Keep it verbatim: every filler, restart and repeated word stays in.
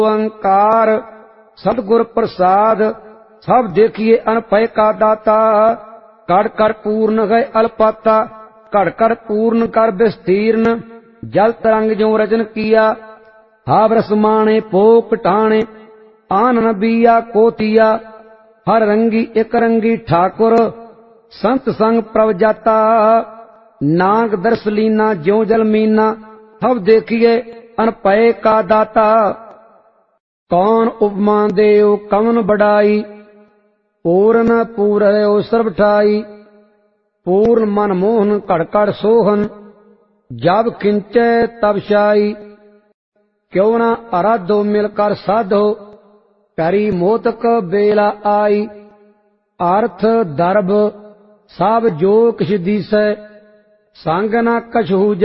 ओंकार सतगुर प्रसाद सब देखिए अनपय का दाता। कड़ कड़ पूर्ण गए अल्पाता कड़ कड़ पूर्ण कर विस्तीर्ण। जल तरंग जो रचन किया हावरस माणे पोक टाणे। आनन बिया कोतिया हर रंगी एक रंगी ठाकुर। संत संग प्रभ जाता नाग दर्श लीना ज्यो जल मीना। सब देखिए अनपय का दाता। कौन उपमा देव कवन बड़ाई पूर्ण पूरयो सर्व ठाई। पूर्ण मन मोहन कड़ कड़ सोहन जब किंचे तब शाई। क्यों न आराधो मिलकर साधो करी मोतक बेला आई। अर्थ दर्भ सब जो किछ दिसै संग न कछहु